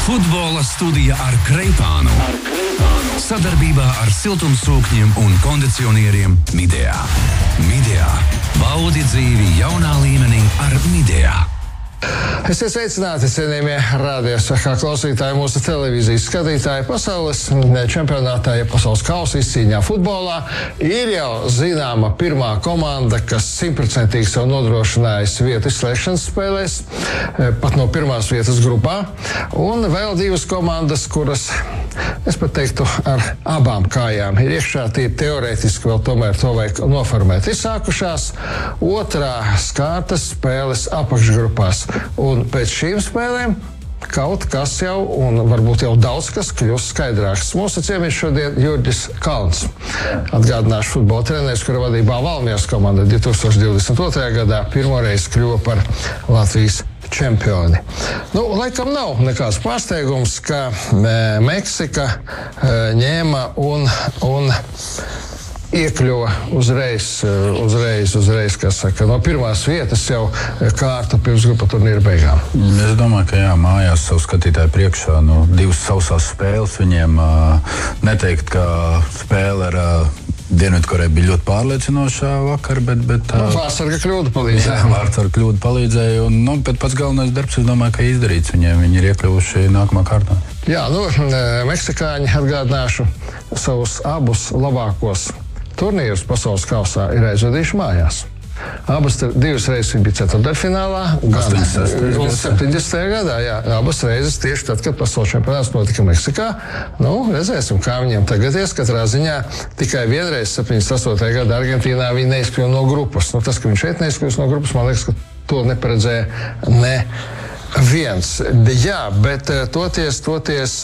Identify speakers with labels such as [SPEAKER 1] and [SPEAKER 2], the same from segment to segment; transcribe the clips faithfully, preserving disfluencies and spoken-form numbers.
[SPEAKER 1] Futbola studija ar Kreipānu. Ar Kreipānu. Sadarbībā ar siltumsūkņiem un kondicionieriem Midea. Midea. Baudi dzīvi jaunā līmenī ar Midea.
[SPEAKER 2] Esiet sveicināti, cienījamie radios, kā klausītāji, mūsu televīzijas skatītāji. Pasaules čempionātā, ja pasaules kausa izcīņā futbolā, ir jau zināma pirmā komanda, kas simtprocentīgi sev nodrošinājusi vietu izslēgšanas spēlēs, pat no pirmās vietas grupā, un vēl divas komandas, kuras, es pat teiktu, ar abām kājām ir iekšā, tie teorētiski vēl tomēr to vajag noformēt. Ir sākušās otrā skārtas spēles apakšgrupās. Un pēc šīm spēlēm kaut kas jau, un varbūt jau daudz kas, kļūst skaidrāks. Mūsu ciemiņš šodien Jurģis Kalns. Atgādināšu futbola treneris, kura vadībā Valmieras komanda divi tūkstoši divdesmit otrajā gadā pirmoreiz kļuva par Latvijas čempioni. Nu, laikam nav nekāds pārsteigums, ka e, Meksika e, ņēma un... un iekļuva uzreiz, uzreiz, uzreiz, kas saka, no pirmās vietas jau kārtu pirms grupa turnīra beigām.
[SPEAKER 3] Es domāju, ka jā, mājās savu skatītāju priekšā, nu, divas sausās spēles viņiem uh, neteikt, ka spēle ar uh, Dienvidkoreja bija ļoti pārliecinošā vakar, bet... bet uh,
[SPEAKER 2] nu, vārdsarga kļūda palīdzēja.
[SPEAKER 3] Jā, vārdsarga kļūda palīdzēja, un, nu, bet pats galvenais darbs, es domāju, ka izdarīts viņiem, viņi ir iekļuvuši nākamā kārtā.
[SPEAKER 2] Jā, nu, meksikāņi, atgādināšu savus abus labākos turnīrus pasaules kausā ir aizvedījuši mājās. Abas divas reizes bija ceturtdaļfinālā, un septiņdesmitajā gadā, jā, abas reizes tieši tad, kad pasaules čempionāts notika Meksikā. Nu, redzēsim, kā viņiem tagad ies. Katrā ziņā tikai vienreiz septiņdesmit astotajā gadā Argentīnā viņi neizkļuva no grupas. Nu, tas, ka viņš šeit neizkļūst no grupas, man liekas, ka to neparedzēja ne viens. Jā, bet toties, toties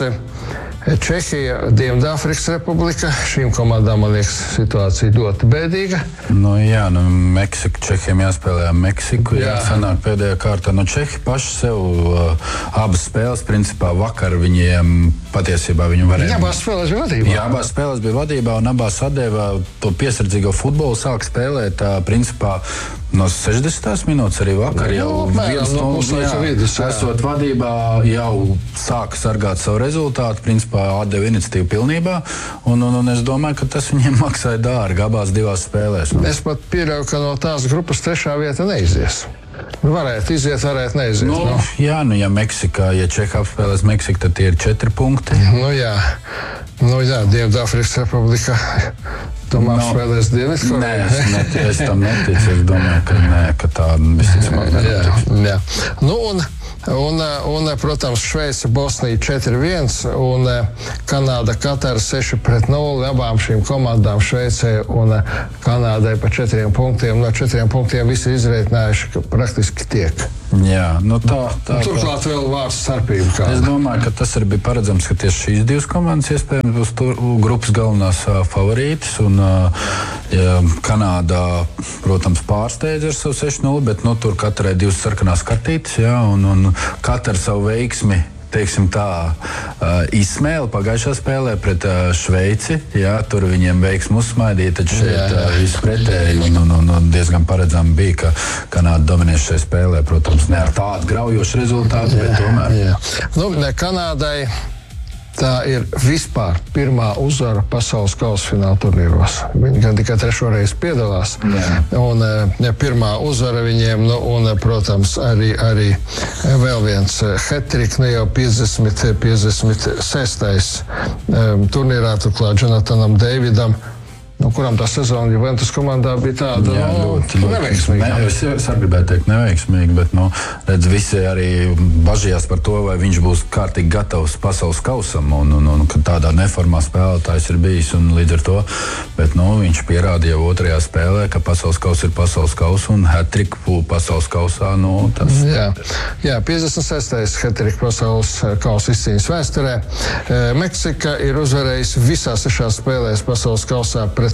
[SPEAKER 2] Čehija, Dienvidāfrikas Republika, šīm komandām, man liekas, situācija ļoti bēdīga.
[SPEAKER 3] Nu jā, nu Meksika, Čehiem jāspēlē Meksiku, jā, sanāk pēdējā kārtā. Nu Čehi paši sev uh, abas spēles, principā vakar viņiem patiesībā viņu varēja...
[SPEAKER 2] Jā, abās spēlēs bija vadībā.
[SPEAKER 3] Jā, abās spēlēs bija vadībā un abās atdeva to piesardzīgo futbolu, sāk spēlēt, tā, principā, no sešdesmitās minūtes arī vakar jau viens no
[SPEAKER 2] vidus,
[SPEAKER 3] esot vadībā, jau sāka sargāt savu rezultātu, principā atdeva iniciatīvu pilnībā, un, un, un es domāju, ka tas viņiem maksāja dārgi abās divās spēlēs.
[SPEAKER 2] Es pat pieļauju, ka no tās grupas trešā vieta neizies. Varētu iziet, varētu neiziet.
[SPEAKER 3] Nu,
[SPEAKER 2] no.
[SPEAKER 3] Jā, nu ja Meksikā, ja Čeha apspēlēs Meksiku, tad tie ir četri punkti.
[SPEAKER 2] Nu jā, nu jā, Dienvidāfrikas Republika tomēr no, spēlēs Dienvidkoreju.
[SPEAKER 3] Nē, es, net, es tam neticu, es domāju, ka, nē, ka tā visticamāk nenotiks.
[SPEAKER 2] Jā, jā. Nu un... Un, un, protams, Šveice, Bosnija četri viens un Kanāda, Katara seši pret nulli. Abām šīm komandām Šveicē un Kanādai pa četriem punktiem. No četriem punktiem visi izreikinājuši, ka praktiski tiek.
[SPEAKER 3] Jā, nu tā, tā,
[SPEAKER 2] turklāt
[SPEAKER 3] tā.
[SPEAKER 2] vēl vārds starpība. Kāda.
[SPEAKER 3] Es domāju, ka tas arī bija paredzams, ka tieši šīs divas komandas iespējams būs tur, grupas galvenās uh, favorītas. Un, uh, ja, Kanādā, protams, pārsteidz ar savu seši nulli, bet nu, tur katrai divas sarkanās kartītes, jā, un, un katra savu veiksmi, teiksim tā, uh, izsmēla pagājušā spēlē pret uh, Šveici. Jā, tur viņiem veiksmi uzsmaidīja, taču šeit uh, visu pretēji un, un, un, un diezgan paredzami bija, ka Kanāda dominēs šajā spēlē. Protams, ne ar tādu graujošu rezultātu, jā, bet tomēr.
[SPEAKER 2] Jā. Nu, Kanādai tā ir vispār pirmā uzvara pasaules kausa fināla turnīros. Viņi gan tikai trešo reizi piedalās. Jā. Un ja, pirmā uzvara viņiem, nu, un, protams, arī, arī vēl viens hat-trick, nu jau piecdesmit, piecdesmit sestais um, turnīrā, turklāt Jonathanam Davidam, nu, kuram tā sezona Juventus komandā bija tāda, jā, nu, ļoti, neveiksmīga.
[SPEAKER 3] Ne, es, es arī gribēju teikt neveiksmīgi, bet, nu, redz, visi arī bažījās par to, vai viņš būs kārtīgi gatavs pasaules kausam, un, un, un kad tādā neformā spēlētājs ir bijis, un līdz ar to, bet, nu, viņš pierādīja otrajā spēlē, ka pasaules kaus ir pasaules kaus, un hat-trick pasaules kausā, nu, tas...
[SPEAKER 2] Jā, jā, piecdesmit sestais hat-trick pasaules kausa izcīņas vēsturē. Meksika ir uzvarējusi visās sešās spēlēs pasaules kausā pret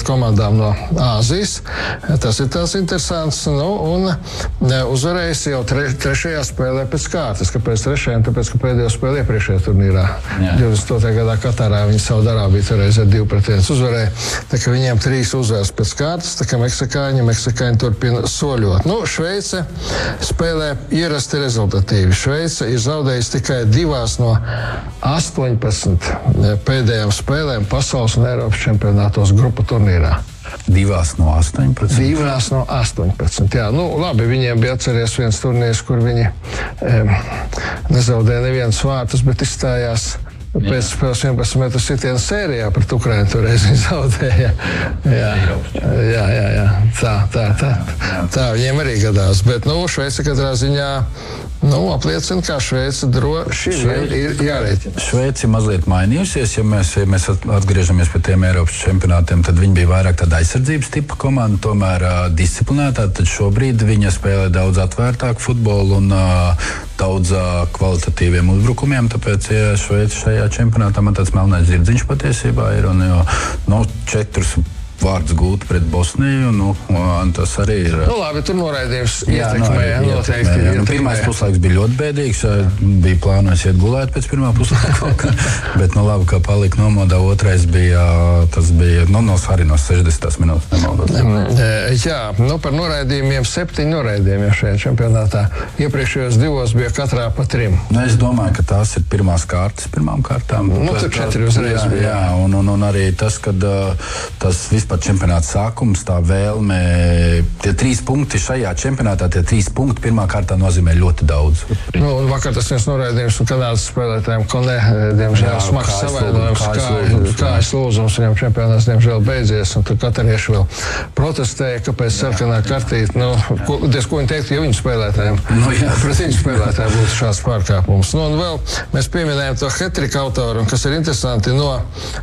[SPEAKER 2] pret komandām no Āzijas. Tas ir tās interesants. Nu, un uzvarējis jau tre, trešajā spēlē pēc kārtas. Kāpēc trešajā? Tāpēc, ka pēdējo spēli iepriekšējā turnīrā. divdesmit otrajā gadā Katarā viņi Saudarābiju toreiz ar divu pret viens uzvarēja. Tā kā viņiem trīs uzvaras pēc kārtas, tā kā meksikāņi, meksikāņi turpina soļot. Nu, Šveice spēlē ierasti rezultatīvi. Šveice ir zaudējusi tikai divās no astoņpadsmit pēdējām spēlēm pasaules un Eiropas čempionātos grupu turnīrā.
[SPEAKER 3] Divās no astoņpadsmit?
[SPEAKER 2] Divās no astoņpadsmit, jā. Nu, labi, viņiem bija atceries viens turnīrs, kur viņi e, nezaudēja nevienas vārtus, bet izstājās pēc spēles vienpadsmit metru sitienu sērijā pret Ukrainu toreiz viņi zaudēja. Jā, jā, jā, jā. Tā, tā, tā. Tā viņiem arī gadās. Bet, nu, Šveice katrā ziņā nu, apliecina, kā Šveice droši vien ir jārēķina.
[SPEAKER 3] Šveice mazliet mainījusies. Ja mēs, ja mēs atgriežamies pie tiem Eiropas čempionātiem, tad viņi bija vairāk tāda aizsardzības tipa komanda, tomēr uh, disciplinētā. Tad šobrīd viņa spēlē daudz atvērtāku futbolu un uh, daudz uh, kvalitatīviem uzbrukumiem. Tāpēc, ja Šveice šajā čempionātā man tāds melnais zirdziņš patiesībā ir. Un, jo, no četrus vārds gūt pret Bosniju, nu, tas arī ir.
[SPEAKER 2] Nu, labi, tur noraidījums ietekmēja, no, noteikti.
[SPEAKER 3] Jā, nu, pirmais puslaiks bija ļoti bēdīgs, bija plānojis iet gulēt pēc pirmā puslaika, bet, nu, labi, kā palika nomodā, otrais bija, tas bija, nu, no arī no sešdesmitās minūtes nemaldos.
[SPEAKER 2] Jā, nu, par noraidījumiem septiņi noraidījumi šajā čempionātā. Iepriekšējos divos bija katrā pa trim.
[SPEAKER 3] Nu, es domāju, ka tās ir pirmās kārtas, pirmām kārtām.
[SPEAKER 2] Nu, tur četri uzreiz bija.
[SPEAKER 3] Jā, jā un, un, un arī tas, kad tas vispār čempionāta sākums, tā vēlme, tie trīs punkti šajā čempionātā, tie trīs punkti pirmā kārtā nozīmē ļoti daudz.
[SPEAKER 2] Nu, un vakar tas viens noraidījums un Kanādas spēlētājiem Konē, diemžēl smags savainojums, kājas lūzums, viņam čempionāts diemžēl beidzies, un tur katarieši vēl protestēja, kāpēc sarkanā kartīte, nu, ko, diez, ko viņi teiktu, ja viņu spēlētājiem, nu, pret viņu spēlētājiem būtu šāds pārkāpums. Nu, un vēl mēs pieminējam to hat-trika autoru, kas ir interesanti no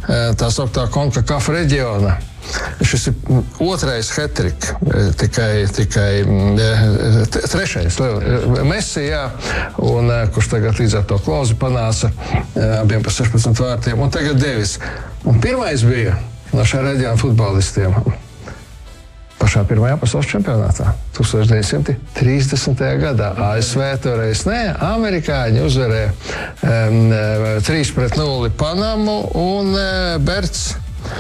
[SPEAKER 2] tā sauktā CONCACAF reģiona. Šis ir otrais hat-trick, tikai, tikai trešais. Messi, jā, un kurš tagad līdz ar to Klozi panāca abiem pa sešpadsmit vārtiem, un tagad Devis. Un pirmais bija no šā reģiona futbolistiem pašā pirmajā pasaules čempionātā, tūkstoš deviņsimt trīsdesmitajā gadā. A S V toreiz ne, amerikāņi uzvarēja um, trīs pret nulli Panamu un uh, Berts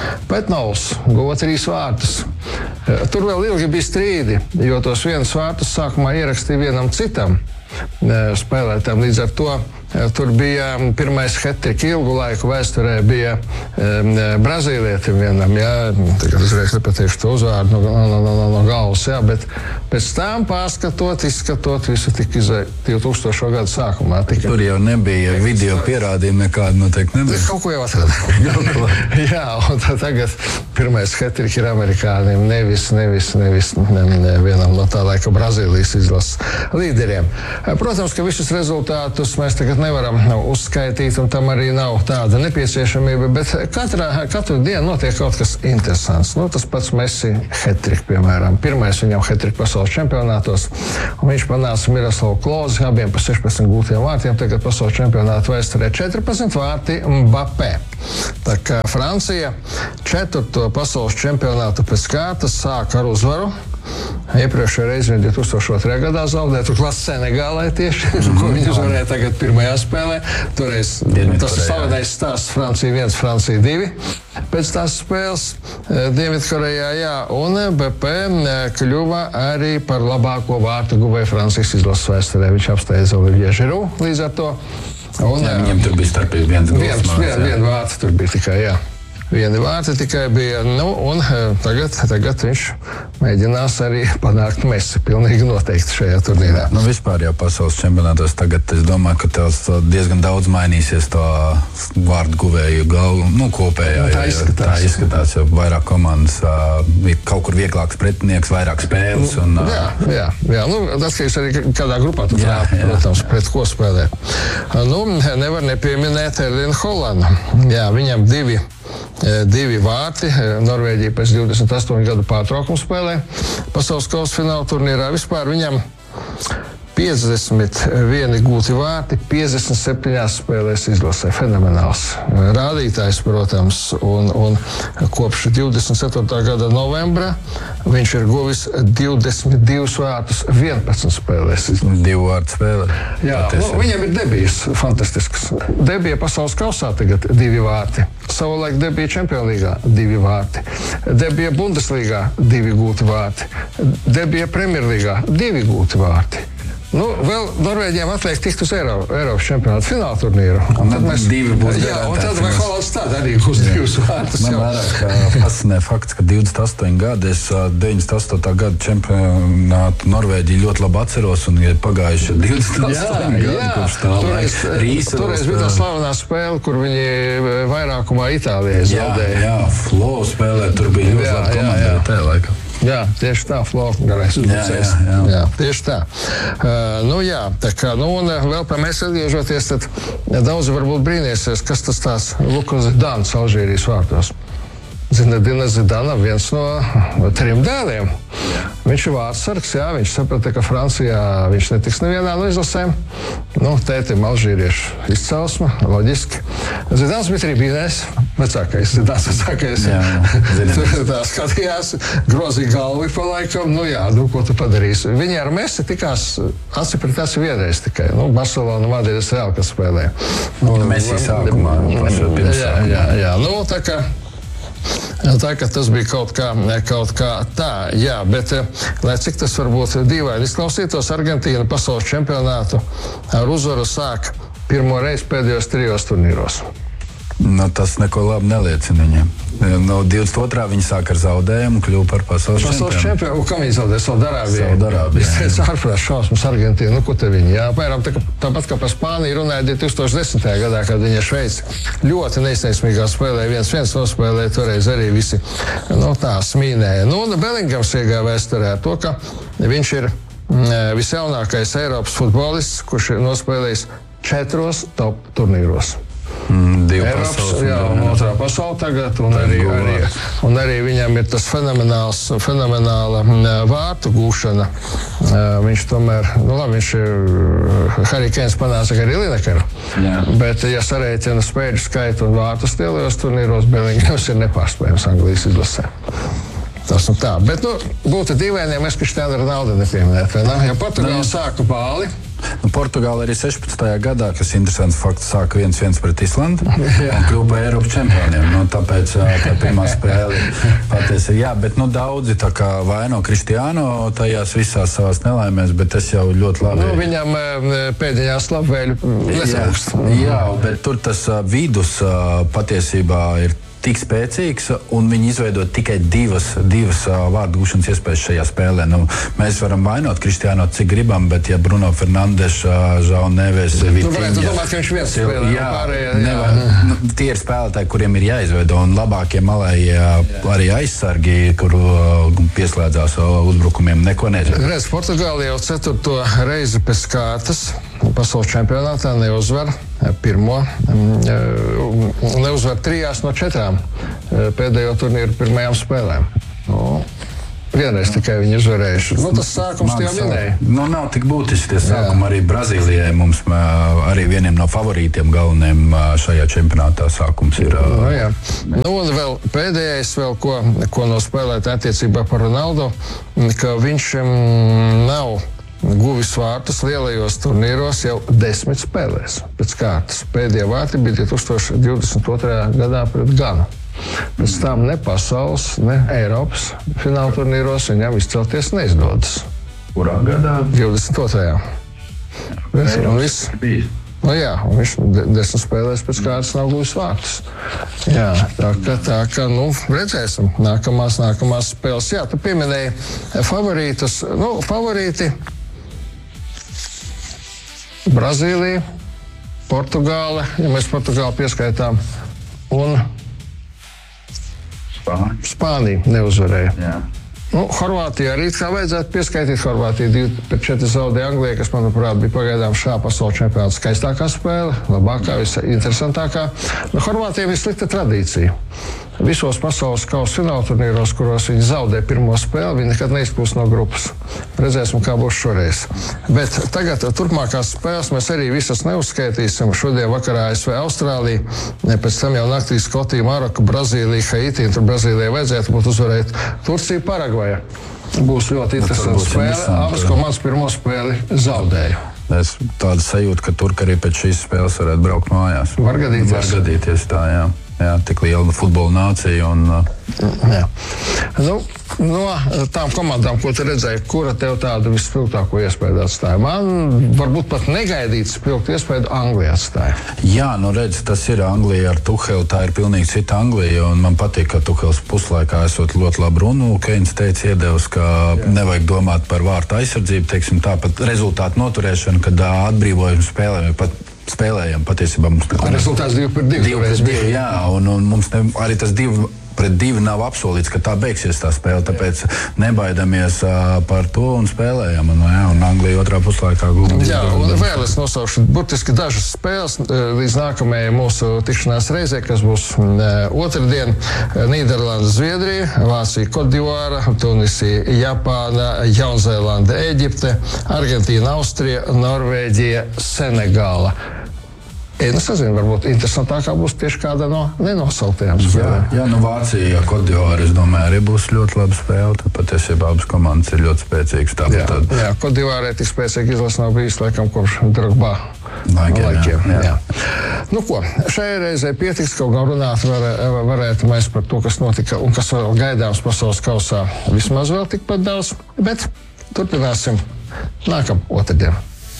[SPEAKER 2] Petnovs guva trīs vārtus. Tur vēl ilgi bija strīdi, jo tos vienus vārtus sākumā ierakstīja vienam citam spēlētājam. Līdz ar to tur bija pirmais hat-trick ilgu laiku vēsturē bija um, Brazīlietim vienam, jā, tagad uzreiz nepateikšu to uzvārdu no, no, no, no, no galvas, jā, bet pēc tam pārskatot, izskatot, visu tika izveikt divtūkstošo gadu sākumā. Tika.
[SPEAKER 3] Tur jau nebija video pierādījumi nekādi noteikti nebija.
[SPEAKER 2] Kaut ko jau atradām. Jā, un tagad pirmais hat-trick ir amerikānim, nevis, nevis, nevis ne, ne, vienam no tā laika Brazīlijas izlases līderiem. Protams, ka visus rezultātus mēs tagad nevaram uzskaitīt, un tam arī nav tāda nepieciešamība, bet katrā, katru dienu notiek kaut kas interesants. Nu, tas pats Messi hat-trick, piemēram. Pirmais viņam hat-trick pasaules čempionātos, un viņš panāca Miroslavu Klozi, abiem pa sešpadsmit gūtiem vārtiem, tagad pasaules čempionātu vēsturē četrpadsmit vārti Mbappé. Tā kā Francija četvrto pasaules čempionātu pēc kārtas sāk ar uzvaru. Iepriekšējā reizē viņa divtūkstoš otrajā gadā zaudēja, turklāt Senegālē tieši, ko viņi uzvarēja tagad pirmajā spēlē. Toreiz tas ir slavenais stāsts Francija viens, Francija divi. Pēc tās spēles Dienvidkorejā, jā, un Mbappé kļuva arī par labāko vārtu guvēju Francijas izlases vēsturē. Viņš apsteidza Olivier Giroud līdz ar to. Un,
[SPEAKER 3] jā, viņam tur bija starpīgi viens gols.
[SPEAKER 2] Viens, vien, vien vārti tur bija tikai, jā. Vieni vārti tikai bija, nu, un tagad, tagad viņš mēģinās arī panākt Messi pilnīgi noteikti šajā turnīrā.
[SPEAKER 3] Nu, vispār jau pasaules čempionātos tagad, es domāju, ka tās diezgan daudz mainīsies tā vārdu guvēju galvu, nu, kopējā.
[SPEAKER 2] Nu, tā izskatās.
[SPEAKER 3] Tā izskatās, jo vairāk komandas, uh, kaut kur vieglāks pretinieks, vairāk spēles. Un, uh,
[SPEAKER 2] jā, jā, jā, nu, atkarīgs arī kādā grupā tu jā, jā, protams, jā. Pret ko spēlē. Nu, nevar nepieminēt Erlinu Holanu. Jā, viņam divi Divi vārti. Norvēģija pēc divdesmit astoņu gadu pārtraukumu spēlē pasaules kausa fināla turnīrā. Vispār viņam piecdesmit vieni gūti vārti, piecdesmit septiņās spēlēs izlasē. Fenomenāls rādītājs, protams, un, un kopš divdesmit ceturtā gada novembra viņš ir guvis divdesmit divus vārtus vienpadsmit spēlēs.
[SPEAKER 3] Divu vārtu spēlē.
[SPEAKER 2] Jā, nu, viņam ir debijas fantastisks. Debija pasaules kausā tagad divi vārti. Savulaik debija Čempionlīgā divi vārti. Debija Bundeslīgā divi gūti vārti. Debija Premjerlīgā divi gūti vārti. Nu, vēl Norvēģiem atliek tikt uz Eiro, Eiropas čempionāta fināla turnīru. Un tad mēs
[SPEAKER 3] divi būs
[SPEAKER 2] jā, un tad vai Holands tāda arī uz divus vārtus.
[SPEAKER 3] Man vairāk fascinē fakts, ka divdesmit astoņi gadi, es deviņdesmit astotā gada čempionātu Norvēģiju ļoti labi atceros, un ir pagājuši divdesmit astoņi gadi kopš tā laika.
[SPEAKER 2] Toreiz bija tā slavenā spēle, kur viņi vairākumā Itālijai zaudēja.
[SPEAKER 3] Jā, jā, Flow spēlē, tur bija ļoti labi komandēja tajā laikā.
[SPEAKER 2] Jā, tieši tā, Flow garais uzbrucējs.
[SPEAKER 3] Jā, jā, jā.
[SPEAKER 2] jā, tieši tā. Uh, nu jā, tā kā, nu un vēl pa mēs atgriežoties, tad daudzi varbūt brīnīsies, kas tas tās Lukas Zidans Alžīrijas vārtos. Zinedina Zidana viens no trim dēliem. Viņš ir vārdsargs, jā, viņš saprata, ka Francijā viņš netiks nevienā no izlasēm. Nu, tētim alžīriešu izcelsme, loģiski. Zidans bija tribīnēs, vecākais, Zidans vecākais.
[SPEAKER 3] Jā,
[SPEAKER 2] Tur tā skatījās, grozīja galvu pa laikam, nu jā, nu, ko tu padarīsi. Viņi ar Messi tikās aci pret aci vienreiz tikai. Nu, Barcelona, Madrides Real, kas spēlēja. Nu,
[SPEAKER 3] Messi sākumā.
[SPEAKER 2] Jā, jā, jā, nu, tā kā Tā, ka tas bija kaut kā, kaut kā tā, jā, bet lai cik tas varbūt dīvaini izklausītos, Argentīna pasaules čempionātu ar uzvaru sāk pirmo reizi pēdējos trijos turnīros.
[SPEAKER 3] Nu, tas neko labi neliecina viņiem. No divdesmit otrā viņi sāk ar zaudējumu un kļuva par pasaules čempionu.
[SPEAKER 2] Pasaules čempionu, kā viņi zaudēja Saudarābijai?
[SPEAKER 3] Saudarābijai.
[SPEAKER 2] Es teicu, ārprāt šausmas Argentīna, nu ko te viņi, jā, apmēram tā, tāpat kā par Spāniju runāja divi tūkstoši desmitajā gadā, kad viņa Šveici ļoti neizteiksmīgā spēlēja, viens viens nospēlēja, toreiz arī visi, nu tā, smīnēja. Nu, un Belingams iegāja vēsturē ar to, ka viņš ir visjaunākais Eiropas futbolists, kurš ir nospēlējis četros top turnīros.
[SPEAKER 3] Mm,
[SPEAKER 2] Eiropas, jā, un otrā pasaule tagad, un arī, arī, un arī viņam ir tas fenomenāls, fenomenāla vārtu gūšana. Viņš tomēr, nu labi, viņš ir, Harry Kanes panāca arī Linekeru, bet, ja sarēķina spēļu skaitu un vārtus lielajos turnīros, Belingams ir nepārspējams Anglijas izlasē. Tas un tā. Bet, nu, būtu dīvaini, ja mēs Kristiānu Ronaldu nepieminētu, vai ne? Ja Portugāla sāka bāli,
[SPEAKER 3] Nu, Portugāla arī sešpadsmitajā gadā, kas interesants fakts, sāka viens viens pret Islandu un kļuva par Eiropas čempioniem. Nu, tāpēc tā pirmā spēle patiesi ir jā, bet nu, daudzi tā kā vaino Kristiāno tajās visās savās nelaimēs, bet tas jau ļoti labi.
[SPEAKER 2] Nu, viņam pēdējās labvēļu nesaukst.
[SPEAKER 3] Jā, jā, bet tur tas vidus patiesībā ir tik spēcīgs, un viņi izveido tikai divas, divas uh, vārdu gūšanas iespējas šajā spēlē. Nu, mēs varam vainot Kristiāno, cik gribam, bet ja Bruno Fernandes, uh, Žao Neves, Vitinha...
[SPEAKER 2] Tu varētu domāt, ka viņš viens spēlē.
[SPEAKER 3] Jā, pārējā, jā. Nevar, nu, tie ir spēlētāji, kuriem ir jāizveido, un labākie malēji uh, arī aizsargi, kur uh, pieslēdzās uh, uzbrukumiem, neko nezinu.
[SPEAKER 2] Redz, Portugāla jau ceturto reizi pēc kārtas pasaules čempionātā neuzvar pirmo, neuzvar trijās no četrām pēdējo turnīru pirmajām spēlēm. Nu, vienreiz tikai viņi uzvarējuši. Nu, tas sākums tie jau minēja.
[SPEAKER 3] Nu, nav tik būtiski tie sākumi. Arī Brazīlijai mums arī vieniem no favorītiem galveniem šajā čempionātā sākums ir.
[SPEAKER 2] Nu, jā. Nu, un vēl pēdējais, vēl, ko, ko no spēlēt attiecībā par Ronaldo, ka viņš mm, nav guvis vārtus lielajos turnīros jau desmit spēlēs pēc kārtas. Pēdējie vārti bija divi tūkstoši divdesmit otrajā gadā pret Ganu. Pēc tam ne pasaules, ne Eiropas fināla turnīros viņam izcelties neizdodas.
[SPEAKER 3] Kurā gadā?
[SPEAKER 2] divdesmit otrajā Un viss. Nu jā, un viņš desmit spēlēs pēc kārtas nav guvis vārtus. Jā, tā ka, tā ka, nu, redzēsim. Nākamās, nākamās spēles. Jā, tu pieminēji favorītus. Nu, favorīti Brazīlija, Portugāle, ja mēs Portugāli pieskaitām, un
[SPEAKER 3] Spānija,
[SPEAKER 2] Spānija neuzvarēja.
[SPEAKER 3] Jā.
[SPEAKER 2] Nu, Horvātija arī kā vajadzētu pieskaitīt. Horvātija divi pret četri zaudēja Anglijai, kas, manuprāt, bija pagaidām šā pasaules čempionāta skaistākā spēle, labākā, visinteresantākā. Nu, Horvātijai bija slikta tradīcija. visos pasaules kausa fināla turnīros, kuros viņi zaudē pirmo spēli, viņi nekad neizkļūst no grupas. Redzēsim, kā būs šoreiz. Bet tagad turpmākās spēles mēs arī visas neuzskaitīsim. Šodien vakarā A S V Austrālija, pēc tam jau naktī Skotija, Maroka, Brazīlija, Haiti, tur Brazīlijai vajadzētu būt uzvarēt Turcija, Paragvaja. Būs ļoti interesanta spēle. Abas komandas pirmo spēli zaudēja.
[SPEAKER 3] Es tādu sajūtu, ka Turka arī pēc šīs spēles varētu braukt mājās.
[SPEAKER 2] Var gadīties.
[SPEAKER 3] Var gadīties tā, jā. Jā, tik liela futbola nācija. Un,
[SPEAKER 2] jā. Nu, no tām komandām, ko tu redzēji, kura tev tādu vispilgtāko iespēju atstāja? Man varbūt pat negaidīts spilgtu iespēju Anglija atstāja.
[SPEAKER 3] Jā, nu redz, tas ir Anglija ar Tuhelu, tā ir pilnīgi cita Anglija, un man patīk, ka Tuhels puslaikā esot ļoti labu runu. Keins teica iedevs, ka jā. Nevajag domāt par vārtu aizsardzību, teiksim tā, pat rezultātu noturēšanu, kad atbrīvojumu spēlēm pat spēlējam patiesībā mums.
[SPEAKER 2] Rezultāts divi pret divi.
[SPEAKER 3] Divi pret divi, jā, un, un mums ne, arī tas divi pret divi nav apsolīts, ka tā beigsies tā spēle, tāpēc nebaidamies uh, par to un spēlējam. Un, jā, un Anglija otrā puslaikā gūda.
[SPEAKER 2] Jā, un vēl es nosaukšu burtiski dažas spēles līdz nākamajai mūsu tikšanās reizē, kas būs uh, otrdien. Nīderlanda, Zviedrija, Vācija, Kotdivāra, Tunisija, Japāna, Jaunzēlanda, Ēģipte, Argentīna, Austrija, Norvēģija, Senegāla. Ja, nu, sazinu, varbūt interesantākā būs tieši kāda no nenosauktējām spēlēm.
[SPEAKER 3] Jā, jā, nu Vācija, Kotdivāra, es domāju, arī būs ļoti laba spēle. Tad patiesībā abas komandas ir ļoti spēcīgas.
[SPEAKER 2] Jā, tad... jā, Kotdivārai tik spēcīga izlase nav bijis, laikam, kopš Drogba
[SPEAKER 3] laikiem.
[SPEAKER 2] laikiem jā, jā.
[SPEAKER 3] Jā.
[SPEAKER 2] Nu ko, šai reizē pietiks, kaut gan runāt var, varētu mēs par to, kas notika un kas vēl gaidāms pasaules kausā. Vismaz vēl tikpat daudz, bet turpināsim nākam otrdien.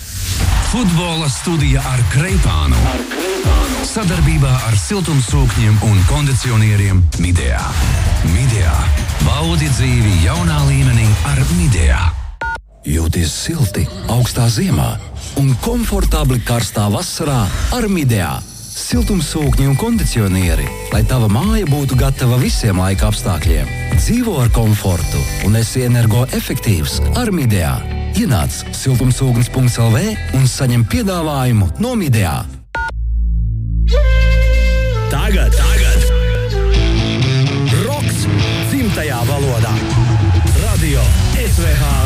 [SPEAKER 1] Futbola studija ar Kreipānu. Ar Kreipānu. Sadarbībā ar siltumsūkņiem un kondicionieriem Midea. Midea. Baudi dzīvi jaunā līmenī ar Midea. Jūties silti augstā ziemā un komfortabli karstā vasarā ar Midea. Siltumsūkņi un kondicionieri, lai tava māja būtu gatava visiem laika apstākļiem. Dzīvo ar komfortu un esi energoefektīvs ar Midea. Ienāc siltumsūknis punkts el vē un saņem piedāvājumu no Midea.
[SPEAKER 4] Tagad, tagad! Roks dzimtajā valodā. Radio es vē hā